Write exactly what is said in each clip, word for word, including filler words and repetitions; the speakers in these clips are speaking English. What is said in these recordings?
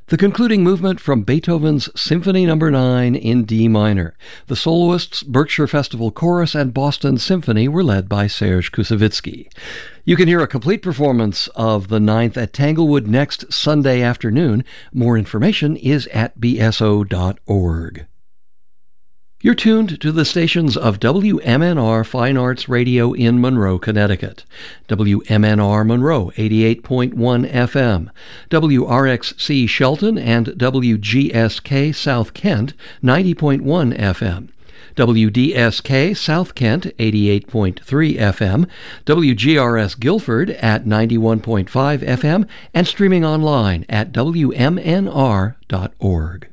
The concluding movement from Beethoven's Symphony Number nine in D minor. The soloists, Berkshire Festival Chorus, and Boston Symphony were led by Serge Koussevitzky. You can hear a complete performance of the ninth at Tanglewood next Sunday afternoon. More information is at b s o dot org. You're tuned to the stations of W M N R Fine Arts Radio in Monroe, Connecticut, W M N R Monroe eighty-eight point one F M, W R X C Shelton and W G S K South Kent ninety point one F M, W D S K South Kent eighty-eight point three F M, W G R S Guilford at ninety-one point five F M, and streaming online at W M N R dot org.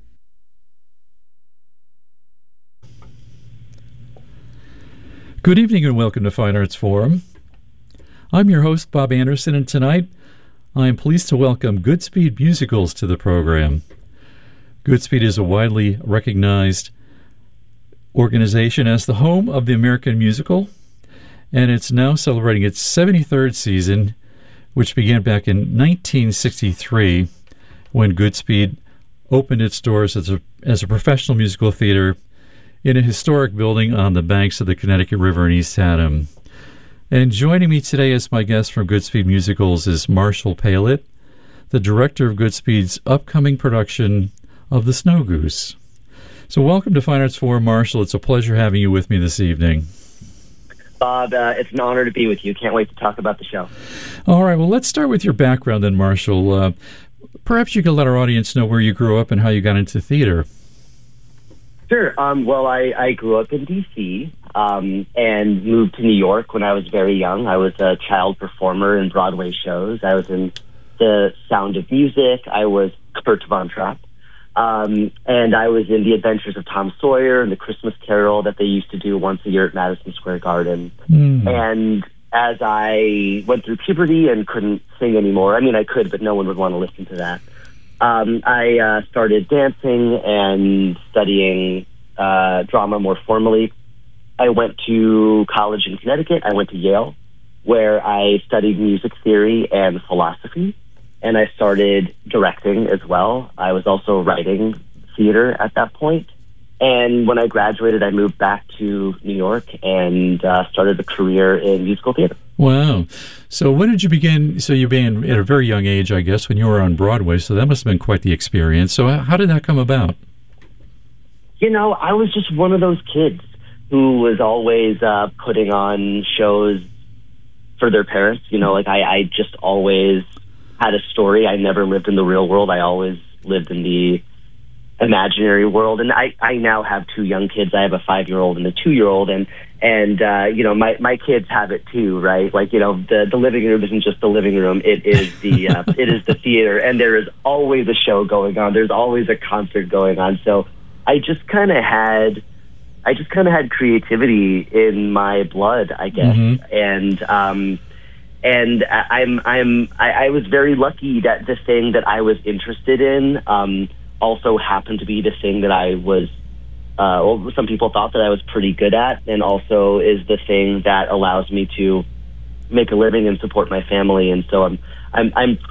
Good evening and welcome to Fine Arts Forum. I'm your host, Bob Anderson, and tonight I am pleased to welcome Goodspeed Musicals to the program. Goodspeed is a widely recognized organization as the home of the American musical, and it's now celebrating its seventy-third season, which began back in nineteen sixty-three when Goodspeed opened its doors as a, as a professional musical theater in a historic building on the banks of the Connecticut River in East Haddam. And joining me today as my guest from Goodspeed Musicals is Marshall Palit, the director of Goodspeed's upcoming production of The Snow Goose. So welcome to Fine Arts Forum, Marshall. It's a pleasure having you with me this evening. Bob, uh, it's an honor to be with you. Can't wait to talk about the show. All right, well, let's start with your background then, Marshall. Uh, perhaps you could let our audience know where you grew up and how you got into theater. Sure. Um, well, I, I grew up in D C um, and moved to New York when I was very young. I was a child performer in Broadway shows. I was in The Sound of Music. I was Kurt Von Trapp. Um, and I was in The Adventures of Tom Sawyer and The Christmas Carol that they used to do once a year at Madison Square Garden. Mm. And as I went through puberty and couldn't sing anymore, I mean, I could, but no one would want to listen to that. Um, I uh, started dancing and studying uh, drama more formally. I went to college in Connecticut. I went to Yale, where I studied music theory and philosophy, and I started directing as well. I was also writing theater at that point. And when I graduated, I moved back to New York and uh, started a career in musical theater. Wow. So when did you begin? So you began at a very young age, I guess, when you were on Broadway, so that must have been quite the experience. So how did that come about? You know, I was just one of those kids who was always uh, putting on shows for their parents. You know, like I, I just always had a story. I never lived in the real world. I always lived in the imaginary world. And I, I now have two young kids. I have a five-year-old and a two-year-old, and and uh, you know, my, my kids have it too, right? Like, you know, the, the living room isn't just the living room; it is the uh, it is the theater, and there is always a show going on. There's always a concert going on. So I just kind of had, I just kind of had creativity in my blood, I guess, mm-hmm. and um, and I, I'm I'm I, I was very lucky that the thing that I was interested in Um, also happened to be the thing that I was, uh, well, some people thought that I was pretty good at, and also is the thing that allows me to make a living and support my family. And so I'm, I'm, I'm